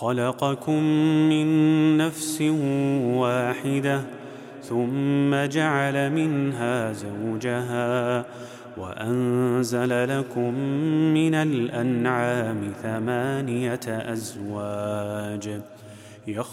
خلقكم من نفس واحدة ثم جعل منها زوجها وأنزل لكم من الأنعام 8 أزواج